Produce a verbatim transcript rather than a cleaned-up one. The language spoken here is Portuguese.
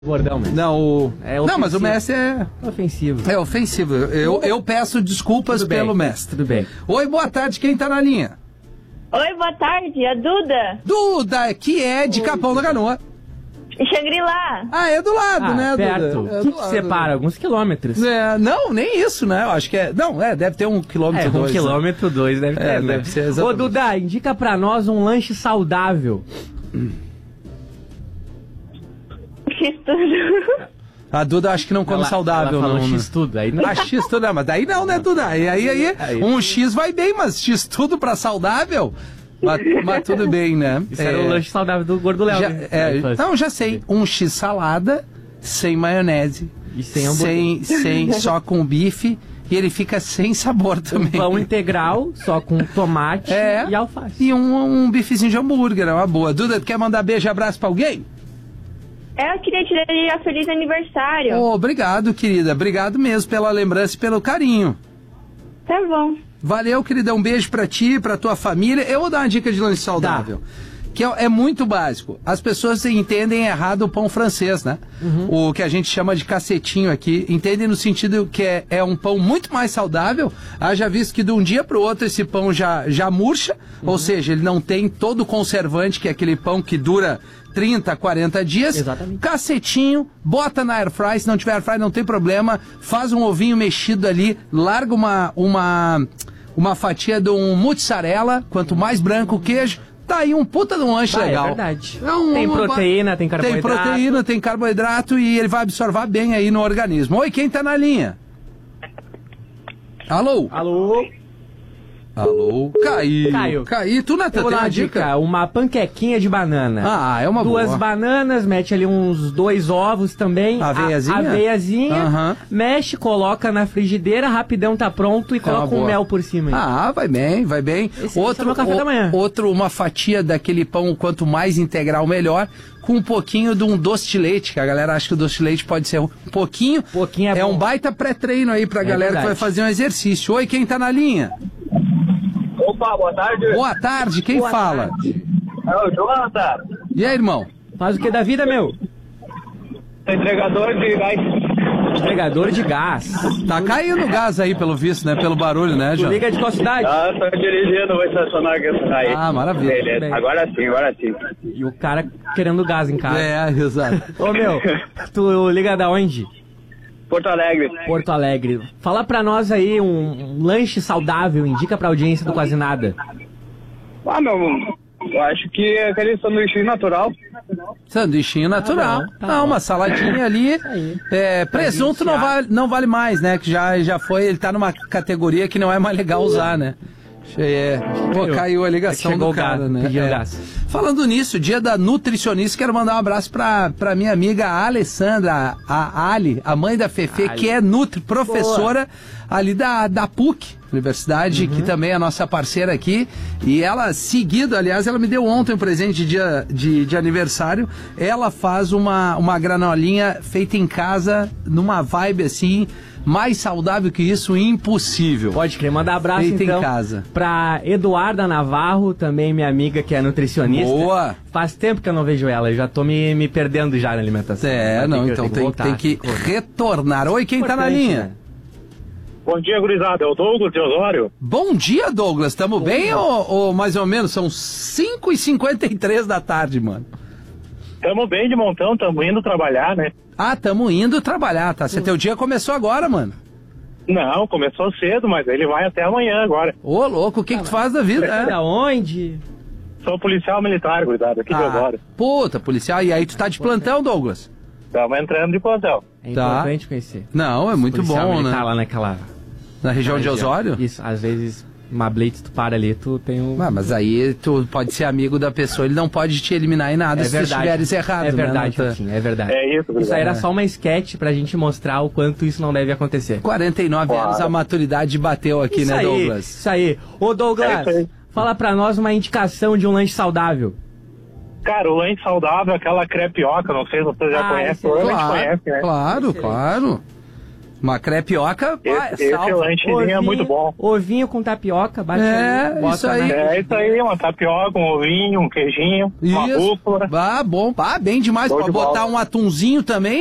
Gordão, Messi. Não, o... É não, mas o Messi é... ofensivo. É ofensivo. Eu, eu peço desculpas Tudo bem, pelo Messi. Tudo bem. Oi, boa tarde. Quem tá na linha? Oi, boa tarde. A Duda. Duda, que é de Capão da Canoa. Xangri-Lá. Ah, é do lado, Ah, né, perto. Duda? É O do que, que lado. separa? Alguns quilômetros. É, não, nem isso, né? Eu acho que é... Não, é, deve ter um quilômetro É, um dois, né? quilômetro dois deve ter, É, né? deve ser Ô, exatamente. Duda, indica pra nós um lanche saudável. Fiz tudo. A Duda acho que não come Ela- saudável, ela falou não. X tudo, aí não... Ah, X tudo, não, mas daí não, né, Duda? Aí, aí, aí, Aí. um X vai bem, mas X tudo pra saudável, mas, mas tudo bem, né? Isso era o lanche saudável do Gordo Léo, já, né? é, Da infância. não, já sei. Um X salada, sem maionese, E sem hambúrguer. sem, sem só com bife, e ele fica sem sabor também. Pão integral, só com tomate É. e alface. E um, um bifezinho de hambúrguer, é uma boa. Duda, tu quer mandar beijo e abraço pra alguém? É, eu queria te desejar feliz aniversário. Oh, obrigado, querida. Obrigado mesmo pela lembrança e pelo carinho. Tá bom. Valeu, querida. Um beijo pra ti, pra tua família. Eu vou dar uma dica de lanche saudável. Que é, é muito básico. As pessoas entendem errado o pão francês, né? Uhum. O que a gente chama de cacetinho aqui. Entendem no sentido que é, é um pão muito mais saudável. Haja visto que de um dia pro outro esse pão já, já murcha. Uhum. Ou seja, ele não tem todo o conservante, que é aquele pão que dura trinta, quarenta dias. Exatamente. Cacetinho, bota na airfry. Se não tiver airfry, não tem problema. Faz um ovinho mexido ali. Larga uma, uma, uma fatia de um mozzarella. Quanto mais branco o queijo, tá aí um puta de um lanche Ah, legal. é verdade. É um- Tem uma- proteína, tem carboidrato. Tem proteína, tem carboidrato e ele vai absorver bem aí no organismo. Oi, quem tá na linha? Alô? Alô? Alô? Caí. Caiu. Caí. Tu, Natan, Eu vou tem dar uma uma dica? dica, uma panquequinha de banana. Ah, é uma Duas boa. bananas, mete ali uns dois ovos também. Aveiazinha? A, aveiazinha, Aham. mexe, coloca na frigideira, rapidão tá pronto e uma coloca um boa. mel por cima. aí. Ah, vai bem, vai bem. Esse- esse é outro, meu café o- da manhã. outro, uma fatia daquele pão, quanto mais integral, melhor, com um pouquinho de um doce de leite, que a galera acha que o doce de leite pode ser um pouquinho. Pouquinho é É bom. um baita pré-treino aí pra É galera verdade. que vai fazer um exercício. Oi, quem tá na linha? Opa, boa tarde. Boa tarde, quem Boa fala? tarde. É o Jonathan, E aí, irmão? Faz o que da vida, meu? entregador de gás. Entregador de gás. Tá caindo o gás aí, pelo visto, né? Pelo barulho, né, Tu João? liga de qual cidade? Ah, tô dirigindo, vou estacionar aqui. Aí. Ah, maravilha. Beleza, Bem. agora sim, agora sim. E o cara querendo gás em casa. É, exato. Ô, meu, tu liga da onde? Porto Alegre. Porto Alegre. Fala pra nós aí um, um lanche saudável, indica pra audiência do Quase Nada. Ah, meu, eu acho que aquele sanduíche natural. Sanduichinho natural. Tá bom, tá não, bom. uma saladinha ali. aí. É, presunto não iniciar. vale, não vale mais, né? Que já, já foi, ele tá numa categoria que não é mais legal usar, né? É, pô, caiu. caiu a ligação Chegou do o cara, gás, né? pediu É. gás. Falando nisso, dia da nutricionista, quero mandar um abraço pra, pra minha amiga Alessandra, a Ali, a mãe da Fefe, Ali. que é nutri, professora ali da, da P U C, Universidade, que também é a nossa parceira aqui. E ela, seguido, aliás, ela me deu ontem um presente de dia de, de aniversário. Ela faz uma, uma granolinha feita em casa, numa vibe assim, mais saudável que isso, impossível. Pode crer, mandar abraço Feita em então casa. pra Eduarda Navarro, também minha amiga que é nutricionista. Boa! Faz tempo que eu não vejo ela, eu já tô me, me perdendo já na alimentação. É, Vai ter não, que- então eu tem, voltar. tem que retornar. Oi, quem tá na Importante, linha? né? Bom dia, gurizada. É o Douglas de Osório. Bom dia, Douglas. Tamo bem ou, ou mais ou menos? São cinco e cinquenta e três da tarde, mano. Tamo bem de montão, tamo indo trabalhar, né? Ah, tamo indo trabalhar, tá? Você teu dia começou agora, mano. Não, começou cedo, mas ele vai até amanhã agora. Ô, louco, o que que tu faz da vida? Da É? onde? Sou policial militar, gurizada, aqui de Ah, Osório. puta, policial. E aí tu tá de plantão, Douglas? Tamo entrando de plantão. É Tá. importante conhecer. Não, é muito Policial bom, militar né? lá naquela... Na região de região. Osório? Isso, às vezes uma blitz tu para ali, tu tem um... Ah, mas aí tu pode ser amigo da pessoa, ele não pode te eliminar em nada É se tu verdade. estiveres errado, É verdade, né? Natan? Rafinha, é verdade. É isso, Isso gurizada. aí era só uma sketch pra gente mostrar o quanto isso não deve acontecer. quarenta e nove Claro. anos, a maturidade bateu aqui, Isso né, aí, Douglas? Isso aí. Ô, Douglas, É isso aí. fala pra nós uma indicação de um lanche saudável. Cara, o lanche saudável, aquela crepioca, não sei se você já Ah, conhece, esse é provavelmente Claro, conhece, né? claro, Excelente. claro. Uma crepioca, ah, Esse, esse salva. lanchezinho é muito bom. Ovinho com tapioca, bate É, ali, bota isso aí. na- É isso aí, uma tapioca, um ovinho, um queijinho, uma Isso. rúcula. Ah, bom. Ah, bem demais. Show Pode de bola. botar um atunzinho também,